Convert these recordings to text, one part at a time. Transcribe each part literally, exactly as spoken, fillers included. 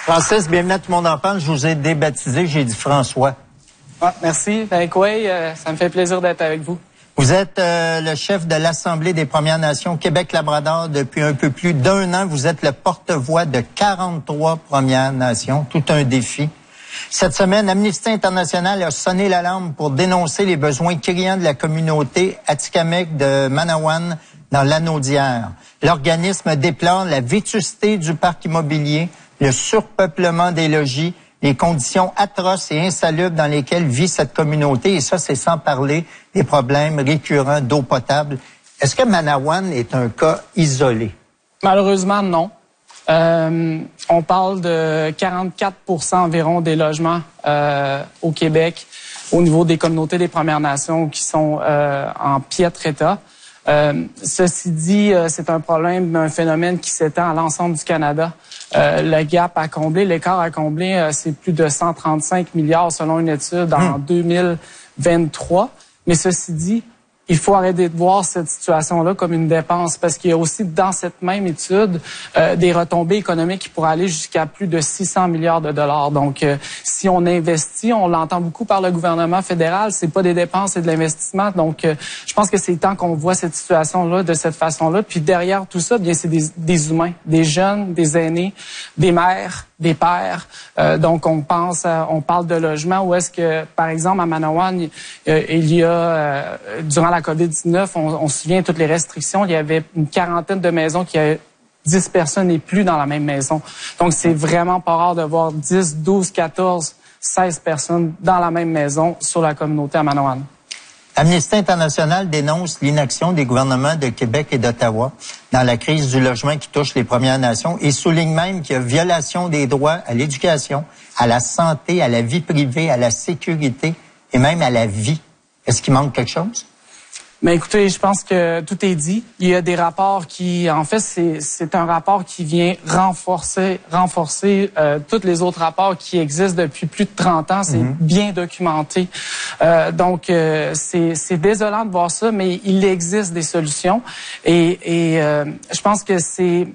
Francis, bienvenue à Tout le monde en parle. Je vous ai débaptisé, j'ai dit François. Ah, merci. Ben, oui, euh, ça me fait plaisir d'être avec vous. Vous êtes euh, le chef de l'Assemblée des Premières Nations Québec-Labrador depuis un peu plus d'un an. Vous êtes le porte-voix de quarante-trois Premières Nations. Tout un défi. Cette semaine, Amnesty International a sonné l'alarme pour dénoncer les besoins criants de la communauté atikamekw de Manawan dans l'Anneau d'Hier. L'organisme déplore la vétusté du parc immobilier, le surpeuplement des logis, les conditions atroces et insalubres dans lesquelles vit cette communauté. Et ça, c'est sans parler des problèmes récurrents d'eau potable. Est-ce que Manawan est un cas isolé? Malheureusement, non. Euh, on parle de quarante-quatre pour cent environ des logements euh, au Québec au niveau des communautés des Premières Nations qui sont euh, en piètre état. Euh, ceci dit, euh, c'est un problème, un phénomène qui s'étend à l'ensemble du Canada. Euh, le gap à combler, l'écart à combler, euh, c'est plus de cent trente-cinq milliards selon une étude en mmh. deux mille vingt-trois. Mais ceci dit, il faut arrêter de voir cette situation-là comme une dépense parce qu'il y a aussi dans cette même étude euh, des retombées économiques qui pourraient aller jusqu'à plus de six cents milliards de dollars. Donc, euh, si on investit, on l'entend beaucoup par le gouvernement fédéral, c'est pas des dépenses, c'est de l'investissement. Donc, euh, je pense que c'est temps qu'on voit cette situation-là de cette façon-là. Puis derrière tout ça, bien, c'est des, des humains, des jeunes, des aînés, des mères, des pères. Euh, donc, on pense, à, on parle de logement où est-ce que, par exemple, à Manawan, euh, il y a, euh, durant la COVID dix-neuf, on, on se souvient de toutes les restrictions, il y avait une quarantaine de maisons qui avaient dix personnes et plus dans la même maison. Donc, c'est vraiment pas rare de voir dix, douze, quatorze, seize personnes dans la même maison sur la communauté à Manawan. Amnesty International dénonce l'inaction des gouvernements de Québec et d'Ottawa dans la crise du logement qui touche les Premières Nations et souligne même qu'il y a violation des droits à l'éducation, à la santé, à la vie privée, à la sécurité et même à la vie. Est-ce qu'il manque quelque chose? Mais écoutez, je pense que tout est dit. Il y a des rapports qui, en fait, c'est c'est un rapport qui vient renforcer renforcer euh, tous les autres rapports qui existent depuis plus de trente ans. C'est mm-hmm. bien documenté. Euh, donc, euh, c'est c'est désolant de voir ça, mais il existe des solutions. Et, et euh, je pense que c'est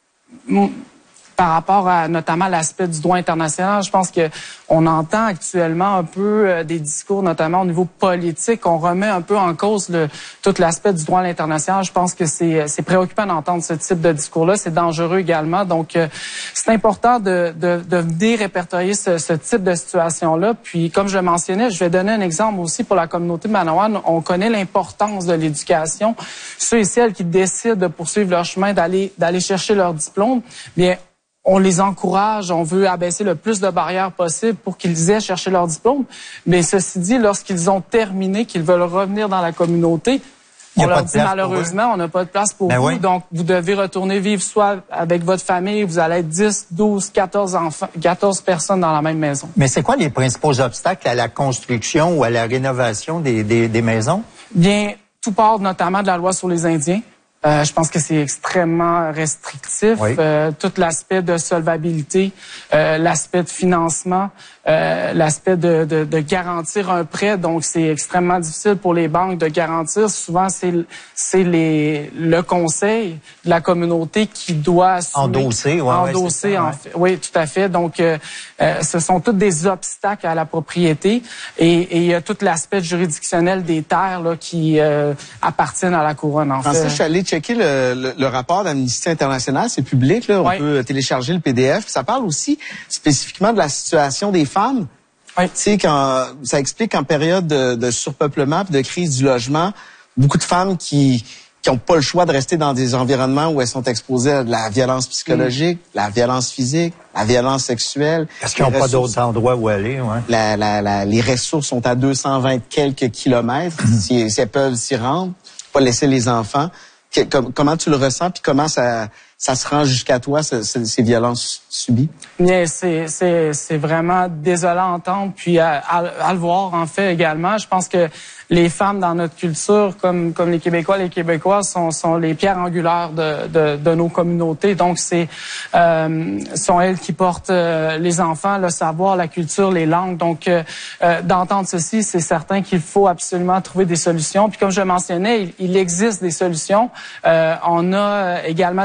par rapport à notamment l'aspect du droit international, je pense que on entend actuellement un peu euh, des discours, notamment au niveau politique, on remet un peu en cause le, tout l'aspect du droit international. Je pense que c'est c'est préoccupant d'entendre ce type de discours-là, c'est dangereux également. Donc, euh, c'est important de, de, de venir répertorier ce, ce type de situation-là. Puis, comme je le mentionnais, je vais donner un exemple aussi pour la communauté de Manawan. On connaît l'importance de l'éducation. Ceux et celles qui décident de poursuivre leur chemin, d'aller d'aller chercher leur diplôme, bien, on les encourage, on veut abaisser le plus de barrières possible pour qu'ils aient cherché leur diplôme. Mais ceci dit, lorsqu'ils ont terminé, qu'ils veulent revenir dans la communauté, on leur dit malheureusement, on n'a pas de place pour ben vous. Oui. Donc, vous devez retourner vivre soit avec votre famille, vous allez être dix, douze, quatorze enfants, quatorze personnes dans la même maison. Mais c'est quoi les principaux obstacles à la construction ou à la rénovation des, des, des maisons? Bien, tout part notamment de la loi sur les Indiens. Euh, je pense que c'est extrêmement restrictif. Oui. Euh, tout l'aspect de solvabilité, euh, l'aspect de financement, euh, l'aspect de, de, de garantir un prêt. Donc, c'est extrêmement difficile pour les banques de garantir. Souvent, c'est c'est les le conseil de la communauté qui doit assumer, endosser, ouais, endosser. ouais, en ouais. fait. Oui, tout à fait. Donc, euh, euh, ce sont tous des obstacles à la propriété et il y a tout l'aspect juridictionnel des terres là, qui euh, appartiennent à la couronne. En Francis, fait. je suis allé checker le, le, le rapport d'Amnesty International, c'est public, là, on oui. peut télécharger le P D F. Ça parle aussi spécifiquement de la situation des femmes. Oui. Tu sais, quand ça explique qu'en période de, de surpeuplement et de crise du logement, beaucoup de femmes qui qui n'ont pas le choix de rester dans des environnements où elles sont exposées à de la violence psychologique, mm. la violence physique, la violence sexuelle. Parce qu'ils n'ont pas d'autres endroits où aller, ouais. La, la, la, les ressources sont à deux cent vingt quelques kilomètres. Mm. Si, si elles peuvent s'y rendre, pas laisser les enfants. Que, com, comment tu le ressens, puis comment ça, ça se rend jusqu'à toi, ce, ce, ces violences subies? Bien, c'est, c'est, c'est vraiment désolant à entendre, puis à, à, à le voir, en fait, également. Je pense que les femmes dans notre culture, comme, comme les Québécois, les Québécoises, sont, sont les pierres angulaires de, de, de nos communautés. Donc, c'est euh, sont elles qui portent euh, les enfants, le savoir, la culture, les langues. Donc, euh, euh, d'entendre ceci, c'est certain qu'il faut absolument trouver des solutions. Puis, comme je mentionnais, il, il existe des solutions. Euh, on a également développé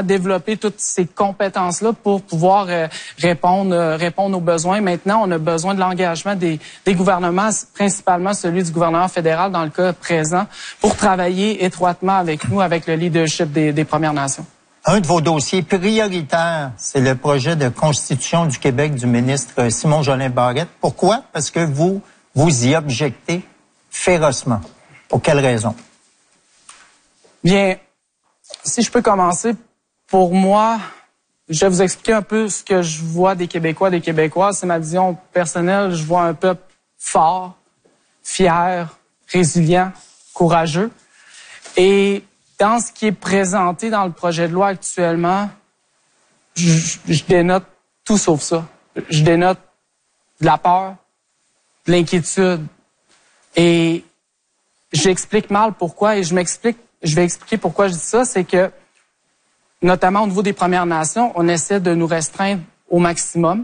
développer toutes ces compétences-là pour pouvoir euh, répondre euh, répondre aux besoins. Maintenant, on a besoin de l'engagement des, des gouvernements, principalement celui du gouvernement fédéral dans le cas présent, pour travailler étroitement avec nous, avec le leadership des, des Premières Nations. Un de vos dossiers prioritaires, c'est le projet de constitution du Québec du ministre Simon Jolin Barrette. Pourquoi? Parce que vous, vous y objectez férocement. Pour quelle raison? Bien, si je peux commencer, pour moi, je vais vous expliquer un peu ce que je vois des Québécois, des Québécoises. C'est ma vision personnelle. Je vois un peuple fort, fier, résilient, courageux. Et dans ce qui est présenté dans le projet de loi actuellement, je, je dénote tout sauf ça. Je dénote de la peur, de l'inquiétude. Et j'explique mal pourquoi, et je m'explique, je vais expliquer pourquoi je dis ça, c'est que, notamment au niveau des Premières Nations, on essaie de nous restreindre au maximum.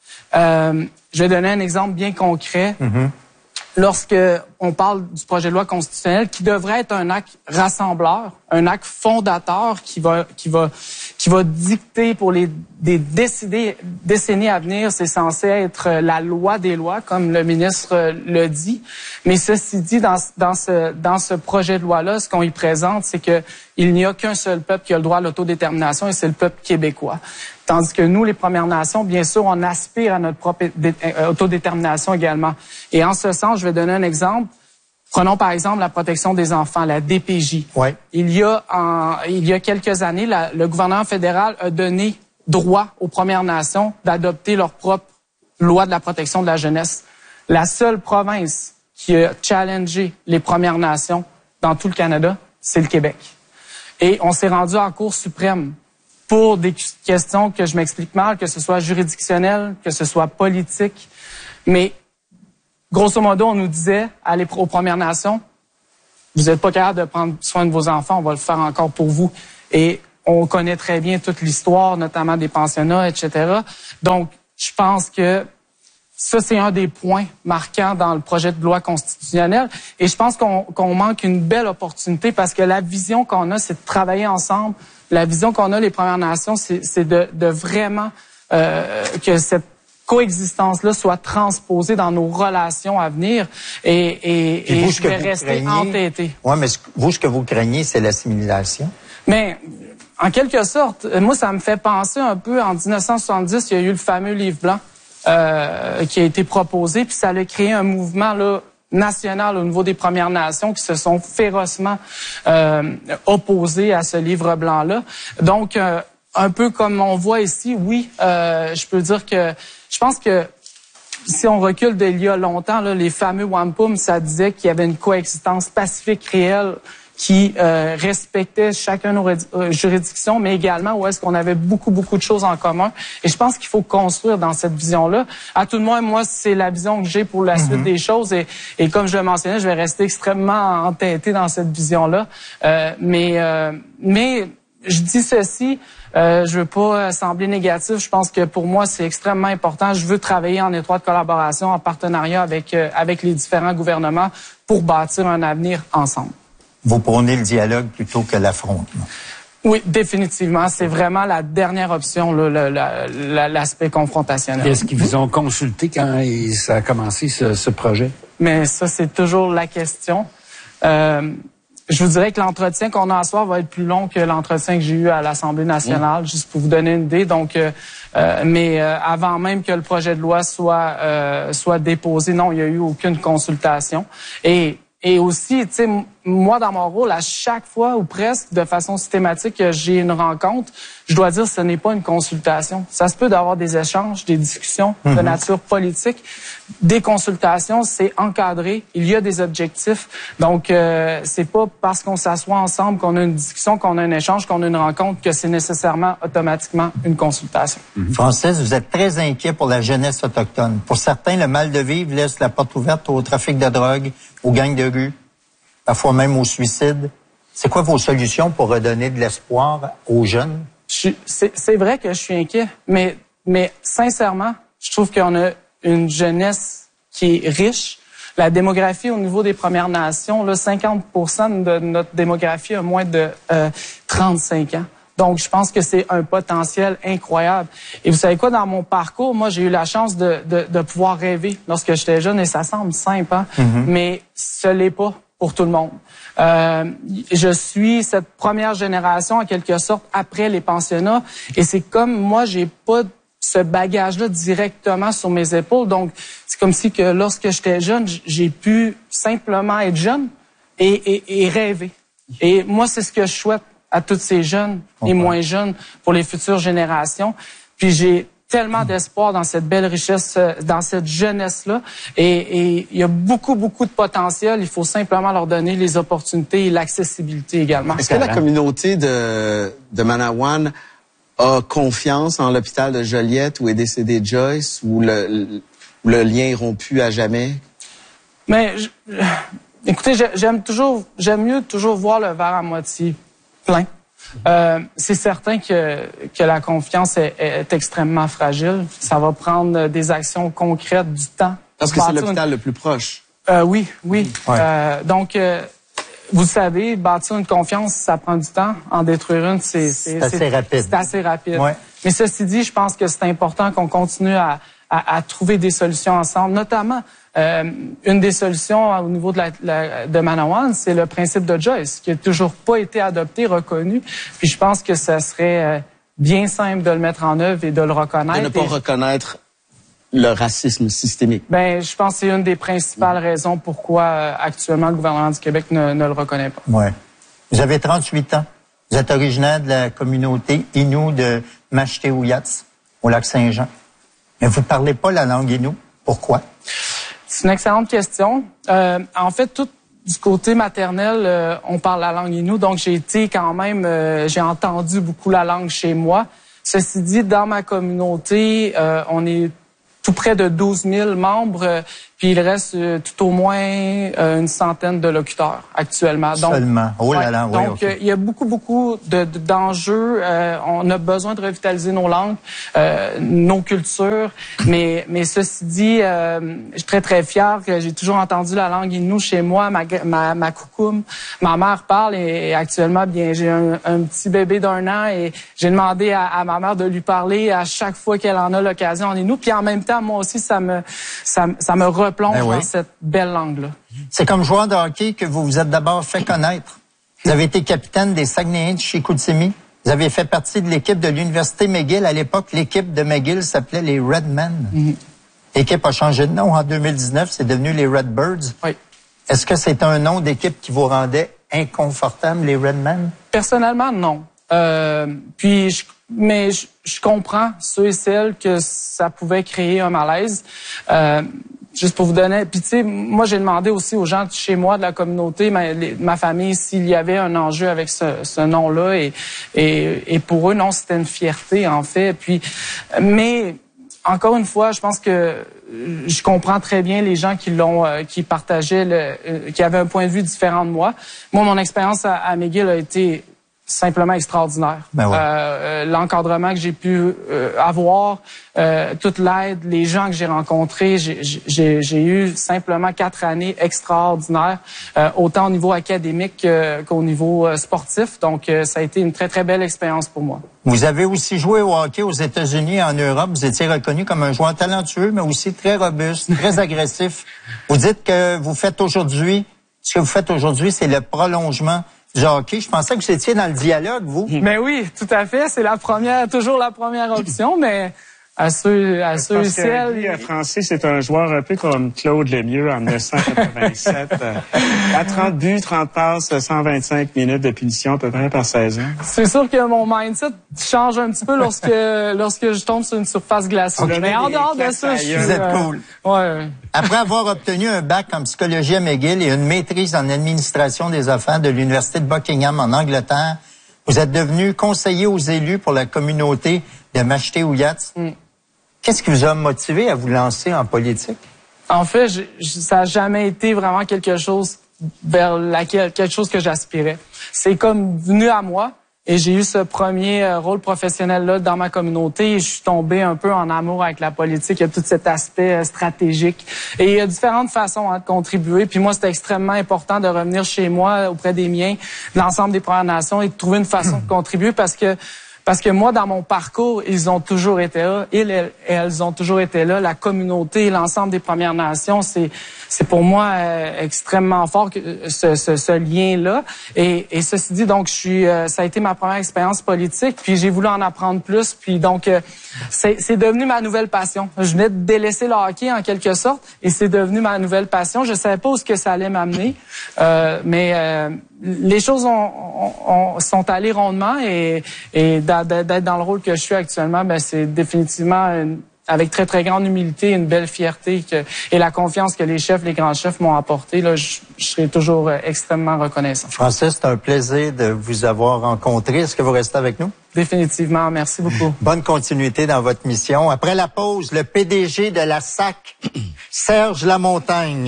Euh, je vais donner un exemple bien concret. Mm-hmm. Lorsque on parle du projet de loi constitutionnel, qui devrait être un acte rassembleur, un acte fondateur qui va qui va qui va dicter pour les des décider, décennies à venir, c'est censé être la loi des lois, comme le ministre le dit. Mais ceci dit, dans dans ce dans ce projet de loi-là, ce qu'on y présente, c'est que il n'y a qu'un seul peuple qui a le droit à l'autodétermination, et c'est le peuple québécois. Tandis que nous, les Premières Nations, bien sûr, on aspire à notre propre autodétermination également. Et en ce sens, je vais donner un exemple. Prenons par exemple la protection des enfants, la D P J. Ouais. Il y a en, il y a quelques années, la, le gouvernement fédéral a donné droit aux Premières Nations d'adopter leur propre loi de la protection de la jeunesse. La seule province qui a challengé les Premières Nations dans tout le Canada, c'est le Québec. Et on s'est rendu en Cour suprême pour des questions que je m'explique mal, que ce soit juridictionnel, que ce soit politique. Mais grosso modo, on nous disait à les, aux Premières Nations, vous n'êtes pas capable de prendre soin de vos enfants, on va le faire encore pour vous. Et on connaît très bien toute l'histoire, notamment des pensionnats, et cetera. Donc, je pense que ça, c'est un des points marquants dans le projet de loi constitutionnelle. Et je pense qu'on qu'on manque une belle opportunité parce que la vision qu'on a, c'est de travailler ensemble. La vision qu'on a, les Premières Nations, c'est de, de vraiment euh, que cette coexistence-là soit transposée dans nos relations à venir. Et, et, et, vous, et je vais rester craignez... entêté. Oui, mais vous, ce que vous craignez, c'est l'assimilation. Mais en quelque sorte, moi, ça me fait penser un peu, en dix-neuf cent soixante-dix, il y a eu le fameux livre blanc euh, qui a été proposé, puis ça a créé un mouvement là national au niveau des Premières Nations qui se sont férocement euh, opposés à ce livre blanc-là. Donc, euh, un peu comme on voit ici, oui, euh, je peux dire que je pense que si on recule d'il y a longtemps, là, les fameux wampum, ça disait qu'il y avait une coexistence pacifique réelle qui euh, respectait chacun nos euh, juridictions, mais également où est-ce qu'on avait beaucoup, beaucoup de choses en commun. Et je pense qu'il faut construire dans cette vision-là. À tout le moins, moi, c'est la vision que j'ai pour la mm-hmm. suite des choses. Et, et comme je le mentionnais, je vais rester extrêmement entêté dans cette vision-là. Euh, mais, euh, mais je dis ceci, euh, je veux pas sembler négatif. Je pense que pour moi, c'est extrêmement important. Je veux travailler en étroite collaboration, en partenariat avec, euh, avec les différents gouvernements pour bâtir un avenir ensemble. Vous prônez le dialogue plutôt que l'affrontement. Oui, définitivement. C'est vraiment la dernière option, là, l'aspect confrontationnel. Est-ce qu'ils vous ont consulté quand ça a commencé, ce, ce projet? Mais ça, c'est toujours la question. Euh, je vous dirais que l'entretien qu'on a à soir va être plus long que l'entretien que j'ai eu à l'Assemblée nationale, mmh. juste pour vous donner une idée. Donc, euh, euh, mais euh, avant même que le projet de loi soit euh, soit déposé, non, il n'y a eu aucune consultation. Et Et aussi, tu sais, moi, dans mon rôle, à chaque fois ou presque, de façon systématique, que j'ai une rencontre, je dois dire que ce n'est pas une consultation. Ça se peut d'avoir des échanges, des discussions mm-hmm. de nature politique. Des consultations, c'est encadré. Il y a des objectifs. Donc, euh, c'est pas parce qu'on s'assoit ensemble, qu'on a une discussion, qu'on a un échange, qu'on a une rencontre, que c'est nécessairement automatiquement une consultation. Mm-hmm. Francis, vous êtes très inquiet pour la jeunesse autochtone. Pour certains, le mal de vivre laisse la porte ouverte au trafic de drogue, aux gangs de rue, parfois même au suicide. C'est quoi vos solutions pour redonner de l'espoir aux jeunes? C'est vrai que je suis inquiet, mais, mais sincèrement, je trouve qu'on a une jeunesse qui est riche. La démographie au niveau des Premières Nations, là, cinquante pour cent de notre démographie a moins de euh, trente-cinq ans. Donc, je pense que c'est un potentiel incroyable. Et vous savez quoi, dans mon parcours, moi, j'ai eu la chance de, de, de pouvoir rêver lorsque j'étais jeune, et ça semble simple, hein? Mm-hmm. Mais ce l'est pas pour tout le monde. Euh, je suis cette première génération, en quelque sorte, après les pensionnats, et c'est comme moi, j'ai pas ce bagage-là directement sur mes épaules. Donc, c'est comme si que lorsque j'étais jeune, j'ai pu simplement être jeune et, et, et rêver. Et moi, c'est ce que je souhaite à tous ces jeunes et okay. moins jeunes pour les futures générations. Puis j'ai tellement d'espoir dans cette belle richesse, dans cette jeunesse-là. Et il y a beaucoup, beaucoup de potentiel. Il faut simplement leur donner les opportunités et l'accessibilité également. Est-ce que la communauté de, de Manawan a confiance en l'hôpital de Joliette où est décédé Joyce, où le, où le lien est rompu à jamais? Mais, je, écoutez, j'aime toujours, j'aime mieux toujours voir le verre à moitié plein. Euh, c'est certain que, que la confiance est, est extrêmement fragile. Ça va prendre des actions concrètes, du temps. Parce que c'est l'hôpital une... le plus proche. Euh, oui, oui. Ouais. Euh, donc, euh, vous savez, bâtir une confiance, ça prend du temps. En détruire une, c'est assez rapide. C'est assez rapide. Ouais. Mais ceci dit, je pense que c'est important qu'on continue à, à, à trouver des solutions ensemble, notamment. Euh, une des solutions au niveau de, la, la, de Manawan, c'est le principe de Joyce, qui n'a toujours pas été adopté, reconnu. Puis je pense que ça serait euh, bien simple de le mettre en œuvre et de le reconnaître. De ne pas et... reconnaître le racisme systémique. Ben, je pense que c'est une des principales mmh. raisons pourquoi euh, actuellement le gouvernement du Québec ne, ne le reconnaît pas. Ouais. Vous avez trente-huit ans. Vous êtes originaire de la communauté Innu de Machetewuyats, au lac Saint-Jean. Mais vous ne parlez pas la langue Innu. Pourquoi? C'est une excellente question. Euh, en fait, tout du côté maternel, euh, on parle la langue Innu, donc j'ai été quand même, euh, j'ai entendu beaucoup la langue chez moi. Ceci dit, dans ma communauté, euh, on est tout près de douze mille membres, euh, puis il reste euh, tout au moins euh, une centaine de locuteurs actuellement. Donc, Seulement. Oh là là, ouais, oui, donc, okay. euh, il y a beaucoup, beaucoup de, de, d'enjeux. Euh, on a besoin de revitaliser nos langues, euh, nos cultures. Mais, mais ceci dit, euh, je suis très, très fière que j'ai toujours entendu la langue Innu chez moi. Ma, ma, ma coucoum, ma mère parle et, et actuellement, bien, j'ai un, un petit bébé d'un an et j'ai demandé à, à ma mère de lui parler à chaque fois qu'elle en a l'occasion en Innu. Puis en même temps, moi aussi, ça me, ça, ça me replonge ben oui. dans cette belle langue-là. C'est comme joueur de hockey que vous vous êtes d'abord fait connaître. Vous avez été capitaine des Saguenayens de Chicoutimi. Vous avez fait partie de l'équipe de l'Université McGill. À l'époque, l'équipe de McGill s'appelait les Redmen. Mm-hmm. L'équipe a changé de nom en deux mille dix-neuf. C'est devenu les Redbirds. Oui. Est-ce que c'est un nom d'équipe qui vous rendait inconfortable, les Redmen? Personnellement, non. Euh, puis, je, mais je, je comprends ceux et celles que ça pouvait créer un malaise. Euh, Juste pour vous donner, puis tu sais, moi j'ai demandé aussi aux gens de chez moi, de la communauté, ma, les, ma famille, s'il y avait un enjeu avec ce, ce nom-là, et, et, et pour eux, non, c'était une fierté en fait. Puis, mais encore une fois, je pense que je comprends très bien les gens qui l'ont, euh, qui partageaient, le, euh, qui avaient un point de vue différent de moi. Moi, mon expérience à, à McGill a été simplement extraordinaire. Ben ouais. euh, L'encadrement que j'ai pu euh, avoir, euh, toute l'aide, les gens que j'ai rencontrés, j'ai eu simplement quatre années extraordinaires, euh, autant au niveau académique euh, qu'au niveau euh, sportif. Donc, euh, ça a été une très, très belle expérience pour moi. Vous avez aussi joué au hockey aux États-Unis et en Europe. Vous étiez reconnu comme un joueur talentueux, mais aussi très robuste, très agressif. Vous dites que vous faites aujourd'hui, ce que vous faites aujourd'hui, c'est le prolongement du hockey. Je pensais que vous étiez dans le dialogue, vous. Mais oui, tout à fait. C'est la première, toujours la première option, mais à ceux, à ceux et celles. Guy Francis, c'est un joueur un peu comme Claude Lemieux en mille neuf cent quatre-vingt-sept. À trente buts, trente passes, cent vingt-cinq minutes de punition à peu près par saison. C'est sûr que mon mindset change un petit peu lorsque lorsque je tombe sur une surface glacée. Mais en dehors de ça, je suis... Vous êtes cool. Ouais. Après avoir obtenu un bac en psychologie à McGill et une maîtrise en administration des affaires de l'Université de Buckingham en Angleterre, vous êtes devenu conseiller aux élus pour la communauté de Machetewuyats. Mm. Qu'est-ce qui vous a motivé à vous lancer en politique? En fait, je, je, ça n'a jamais été vraiment quelque chose vers laquelle, quelque chose que j'aspirais. C'est comme venu à moi. Et j'ai eu ce premier euh, rôle professionnel-là dans ma communauté et je suis tombé un peu en amour avec la politique. Il y a tout cet aspect euh, stratégique. Et il y a différentes façons hein, de contribuer. Puis moi, c'était extrêmement important de revenir chez moi, auprès des miens, de l'ensemble des Premières Nations et de trouver une façon de contribuer parce que Parce que moi, dans mon parcours, ils ont toujours été là. Ils et elles ont toujours été là. La communauté, l'ensemble des Premières Nations, c'est c'est pour moi euh, extrêmement fort que, ce, ce, ce lien-là. Et, et ceci dit, donc, je suis, euh, ça a été ma première expérience politique. Puis j'ai voulu en apprendre plus. Puis donc, euh, c'est, c'est devenu ma nouvelle passion. Je venais de délaisser le hockey en quelque sorte, et c'est devenu ma nouvelle passion. Je savais pas où ce que ça allait m'amener, euh, mais euh, les choses ont, ont, sont allées rondement et, et d'être dans le rôle que je suis actuellement, ben c'est définitivement une, avec très très grande humilité, une belle fierté que, et la confiance que les chefs, les grands chefs m'ont apporté. Là, je, je serai toujours extrêmement reconnaissant. Francis, c'est un plaisir de vous avoir rencontré. Est-ce que vous restez avec nous? Définitivement, merci beaucoup. Bonne continuité dans votre mission. Après la pause, le P D G de la S A C, Serge Lamontagne.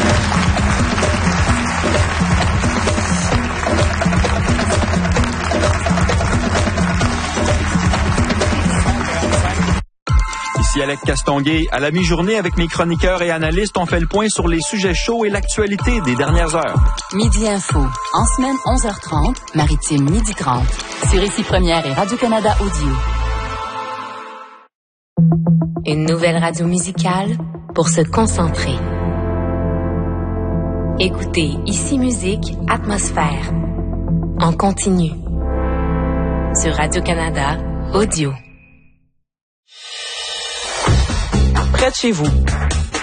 Ici Alex Castonguay. À la mi-journée, avec mes chroniqueurs et analystes, on fait le point sur les sujets chauds et l'actualité des dernières heures. Midi Info. En semaine, onze heures trente, Maritime, midi trente. Sur Ici Première et Radio-Canada Audio. Une nouvelle radio musicale pour se concentrer. Écoutez Ici Musique, Atmosphère. En continu. Sur Radio-Canada Audio. Près de chez vous,